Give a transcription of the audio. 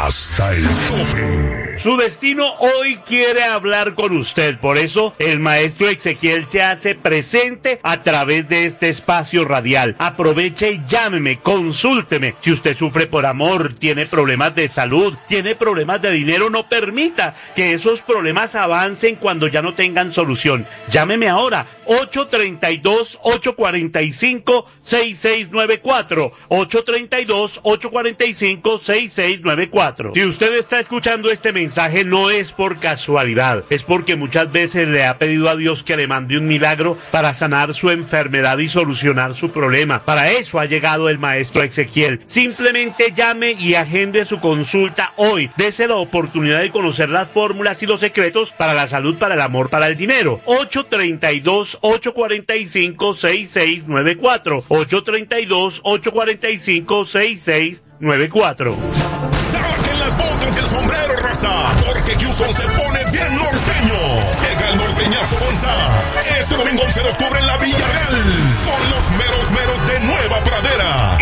hasta el tope. Su destino hoy quiere hablar con usted, por eso el maestro Ezequiel se hace presente a través de este espacio radial. Aproveche y llámeme, consúlteme. Si usted sufre por amor, tiene problemas de salud, tiene problemas de dinero, no permita que esos problemas avancen cuando ya no tengan solución. Llámeme ahora, 832-845-6694, 832-845-6694. Si usted está escuchando este mensaje, no es por casualidad, es porque muchas veces le ha pedido a Dios que le mande un milagro para sanar su enfermedad y solucionar su problema. Para eso ha llegado el maestro Ezequiel. Simplemente llame y agende su consulta hoy. Dese la oportunidad de conocer las fórmulas y los secretos para la salud, para el amor, para el dinero. 832-845-6694, 832-845-6694. Saquen las botas y el sombrero, raza, porque Houston se pone bien norteño. Llega el norteñazo González este domingo 11 de octubre en la Villa Real.